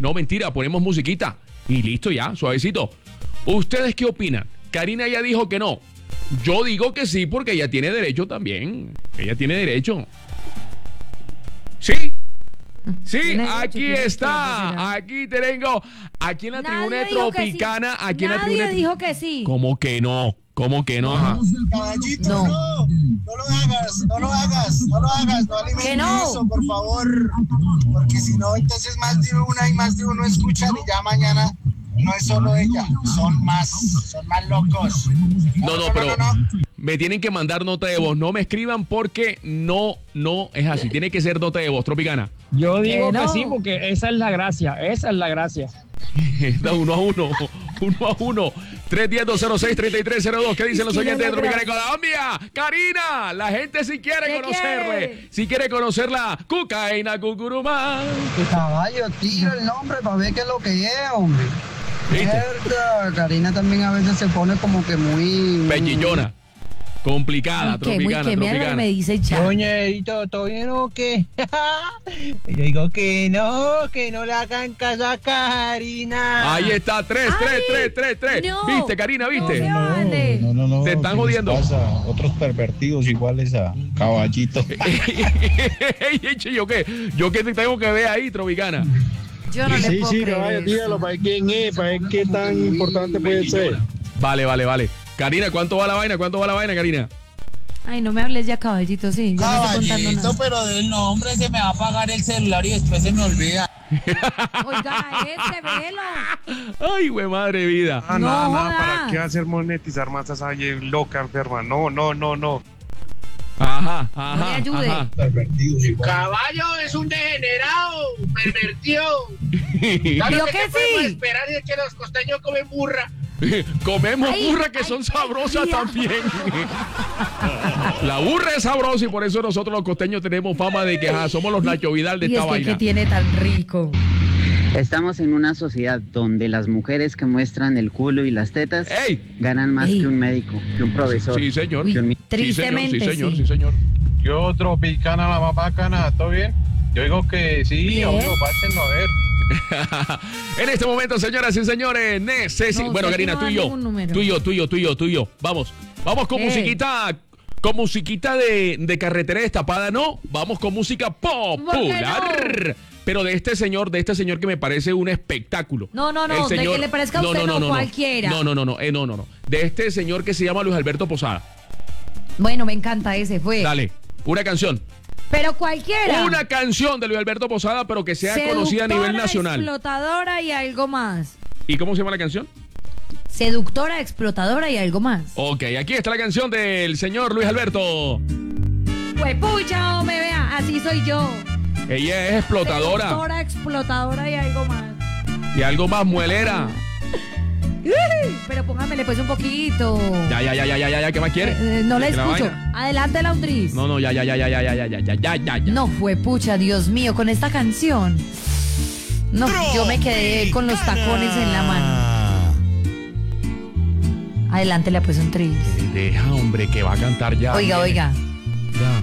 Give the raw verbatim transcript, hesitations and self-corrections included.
No, mentira, ponemos musiquita. Y listo ya, suavecito. ¿Ustedes qué opinan? Karina ya dijo que no. Yo digo que sí porque ella tiene derecho también. Ella tiene derecho. ¿Sí? Sí, aquí está. Aquí te tengo. Aquí en la tribuna tropicana. Aquí en la tribuna. Nadie dijo que sí. ¿Cómo que no? ¿Cómo que no? Ajá. Caballito, no. no, no lo hagas, no lo hagas, no lo hagas, no alimentes no. eso, por favor, porque si no, entonces más de una y más de uno escuchan y ya mañana no es solo ella, son más, son más locos. No, no, pero no, no, no. Me tienen que mandar nota de voz, no me escriban porque no, no es así, tiene que ser nota de voz, Tropicana. Yo digo que, no. que sí, porque esa es la gracia, esa es la gracia. No, uno a uno, uno a uno. tres uno cero, cero seis, tres tres cero dos. ¿Qué dicen los oyentes de Tropicana en Colombia? Karina, la gente sí quiere conocerle. Quiere? Sí quiere conocer la Cucaína Cucurumá. Caballo, tira el nombre para ver qué es lo que es, hombre. Mierda, Karina también a veces se pone como que muy... Pechillona. Complicada, ¿Qué? tropicana, Muy tropicana. Me dice ya. Doña Edito, ¿todo bien o qué? Yo digo que no, que no le hagan caso a Karina. Ahí está, tres, tres, tres, tres, tres. No, ¿Viste, Karina, viste? No, vale. no, no, no. Te están jodiendo. Pasa? Otros pervertidos iguales a Caballito. ¿Yo qué? ¿Yo qué te tengo que ver ahí, tropicana? Yo no sí, le puedo sí, creer caballo, eso. dígalo para ver quién es, para ver qué tan importante puede ser. Vale, vale, vale. Karina, ¿cuánto va la vaina? ¿Cuánto va la vaina, Karina? Ay, no me hables ya, caballito, sí. Yo no estoy contando nada. pero del nombre se me va a apagar el celular y después se me olvida. Oiga, este, velo. Ay, güey, madre vida. Ah, No nada, nada, jodas. ¿para qué hacer monetizar más a esa loca enferma? No, no, no, no. Ajá, No le ajá, ayude. ajá. Pervertidos iguales. Caballo es un degenerado, pervertido. ¿Yo que sí? Esperar es que los costeños comen burra. Comemos Ay, burra que ay, son ay, sabrosas ay, también. La burra es sabrosa y por eso nosotros los costeños tenemos fama de que ajá, somos los Nacho Vidal de Y esta es que, vaina. que tiene tan rico. Estamos en una sociedad donde las mujeres que muestran el culo y las tetas ¡Ey! ganan más Ey. que un médico, que un profesor. Sí, señor. Uy, que un- tristemente, sí, señor, sí, sí. señor. Yo, Tropicana, la más bacana, ¿todo bien? Yo digo que sí, Bien. obvio, pásenlo a ver. En este momento, señoras y señores, necesito. No, bueno, usted Karina, no tú y da yo. ningún número. Tú y yo, tú y yo, tú y yo, tú y yo. Vamos. Vamos con ¿Qué? musiquita. Con musiquita de, de carretera destapada, no. Vamos con música popular. Pero de este señor, de este señor que me parece un espectáculo. No, no, no, El de que le parezca a usted, no, cualquiera. No, no, no, no, eh, no, no, no. De este señor que se llama Luis Alberto Posada. Bueno, me encanta ese, fue. Dale, una canción. Pero cualquiera. Una canción de Luis Alberto Posada, pero que sea Seductora, conocida a nivel nacional. Explotadora y algo más. ¿Y cómo se llama la canción? Seductora, explotadora y algo más. Ok, aquí está la canción del señor Luis Alberto. Pues pucha, me vea, así soy yo. Ella es explotadora. Seductora, explotadora y algo más. Y algo más muelera. Pero póngamele pues un poquito. Ya, ya, ya, ya, ya, ya, ya, ¿qué más quiere? Eh, no le Que la escucho. vaina. Adelante, Laundris. No, no, ya, ya, ya, ya, ya, ya, ya, ya, ya, ya, ya, ya. No fue pucha, Dios mío, con esta canción. No, yo me quedé con los tacones en la mano. Adelante, le pues un tris. Deja, hombre, que va a cantar ya. Oiga, viene. oiga. Ya.